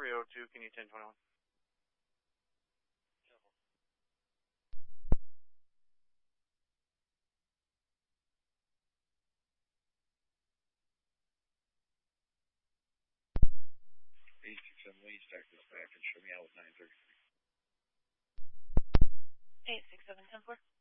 302, can you 1021? 867 Lee, stack this back and show me out with 933. 867 10-4.